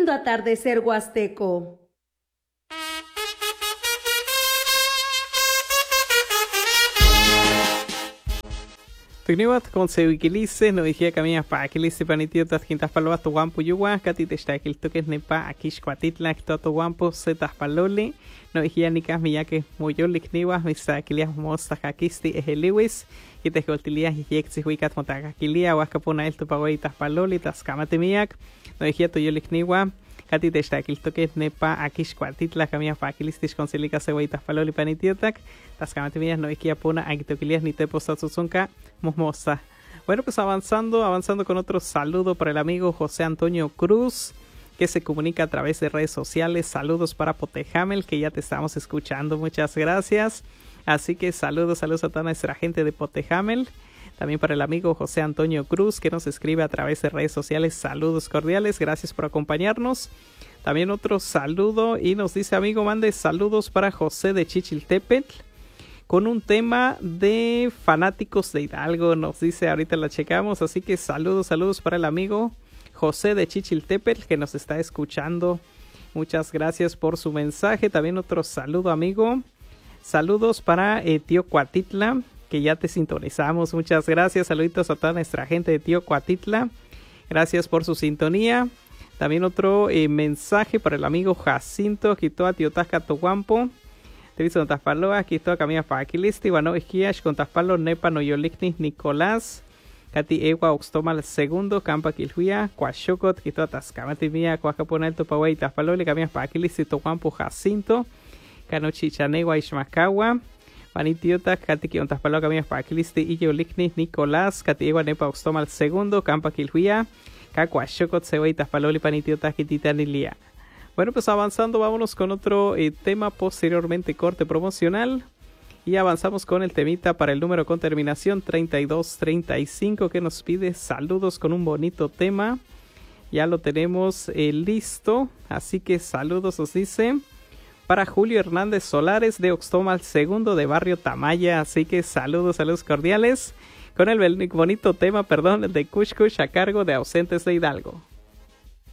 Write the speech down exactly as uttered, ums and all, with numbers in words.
Lindo atardecer huasteco. Tugniwat con sewikilice, no dije camina pa aquilice panitio tas quintas paloas to guampo yuwa, cati te está aquel toque nepa akish cuatitla, que todo guampo setas paloli, no dije ni cas miyake moyolik niwa, misa aquilias mosta hakisti eheliwis, y te coltilias y yexis wikat motacaquilia, huascapona el topaweitas paloli, tas camate miyak, no dije to yolik niwa. Cati te está aquel toque nepa akish cuatitla, camina pa aquilistish con silica cebeitas paloli panitiotac, tas camate miyak, no dije pona agitoquilias ni te posatuzunca. Mosmosa. Bueno, pues avanzando, avanzando con otro saludo para el amigo José Antonio Cruz, que se comunica a través de redes sociales. Saludos para Potejamel, que ya te estamos escuchando. Muchas gracias. Así que saludos, saludos a toda nuestra gente de Potejamel. También para el amigo José Antonio Cruz, que nos escribe a través de redes sociales. Saludos cordiales. Gracias por acompañarnos. También otro saludo y nos dice, amigo, mande saludos para José de Chichiltepetl, con un tema de fanáticos de Hidalgo, nos dice, ahorita la checamos, así que saludos, saludos para el amigo José de Chichiltepetl, que nos está escuchando. Muchas gracias por su mensaje. También otro saludo, amigo. Saludos para eh, Tío Cuatitla, que ya te sintonizamos. Muchas gracias, saluditos a toda nuestra gente de Tío Cuatitla. Gracias por su sintonía. También otro eh, mensaje para el amigo Jacinto, Quitoa Tiotasca Toguampo. Te visto con Taspalo, aquí estoy camina para Aquilisti, bueno, esquias con Taspalo, Nepa, Noyolikni, Nicolás, Cati Ewa, Oxtomal, segundo, Campa Quilhuia, Cuachocot, Quito Tascamati Mía, Cuacaponel, Topaway, Taspalo, le camina para Aquilisti, Toguampo, Jacinto, Canochichanegua, Ixmacawa, Vanitiota, Cati con Taspalo, camina para Aquilisti, Iyolikni, Nicolás, Cati Ewa, Nepa, Oxtomal, segundo, Campa Quilhuia, Cacuachocot, Seway, Taspalo, Panitiota, Quititanilia. Bueno, pues avanzando, vámonos con otro eh, tema, posteriormente corte promocional. Y avanzamos con el temita para el número con terminación treinta y dos treinta y cinco, que nos pide saludos con un bonito tema. Ya lo tenemos eh, listo, así que saludos os dice para Julio Hernández Solares de Oxtomal segundo de Barrio Tamaya. Así que saludos, saludos cordiales con el bonito tema, perdón, de Kush Kush a cargo de Ausentes de Hidalgo.